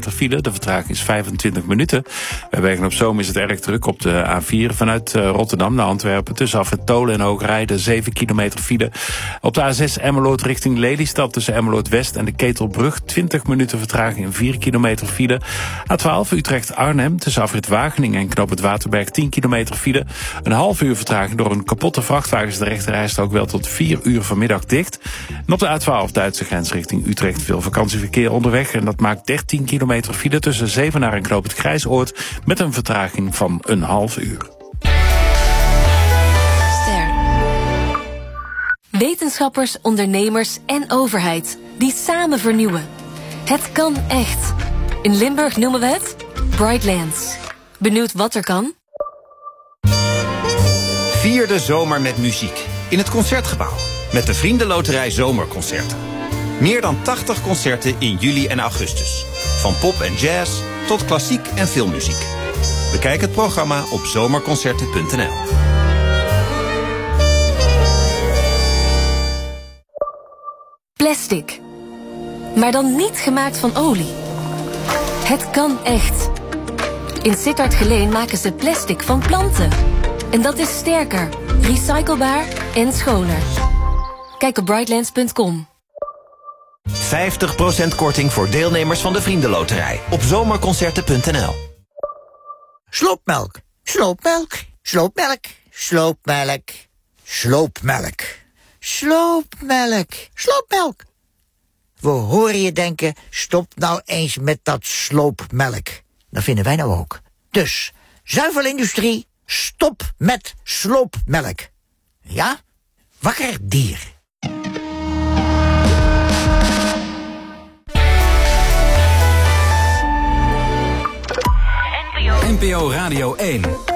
kilometer file. De vertraging is 25 minuten. Bij Bergen-op-Zoom is het erg druk op de A4 vanuit Rotterdam naar Antwerpen. Tussen Afrit Tolen en Hoogrijden 7 kilometer file. Op de A6 Emmeloord richting Lelystad tussen Emmeloord West en de Ketelbrug 20 minuten vertraging en 4 kilometer file. A12 Utrecht-Arnhem tussen Afrit Wageningen en Knoop het Waterberg 10 kilometer file. Een half uur vertraging door een kapotte vrachtwagen is de rechterrijstrook wel tot 4 uur vanmiddag dicht. En op de A12 Duitse grens richting Utrecht veel vakantieverkeer onderweg. En dat maakt 13 kilometer file tussen Zevenaar en Knoop het Grijsoord met een vertraging van een half uur. Wetenschappers, ondernemers en overheid die samen vernieuwen. Het kan echt. In Limburg noemen we het Brightlands. Benieuwd wat er kan? Vier de zomer met muziek in het Concertgebouw met de Vriendenloterij Zomerconcerten. Meer dan 80 concerten in juli en augustus. Van pop en jazz tot klassiek en filmmuziek. Bekijk het programma op zomerconcerten.nl. Plastic. Maar dan niet gemaakt van olie. Het kan echt. In Sittard Geleen maken ze plastic van planten. En dat is sterker, recyclebaar en schoner. Kijk op brightlands.com. 50% korting voor deelnemers van de Vriendenloterij op zomerconcerten.nl. Sloopmelk, sloopmelk, sloopmelk, sloopmelk, sloopmelk, sloopmelk, sloopmelk. We horen je denken, stop nou eens met dat sloopmelk. Dat vinden wij nou ook. Dus, zuivelindustrie, stop met sloopmelk. Ja? Wakker dier. NPO Radio 1.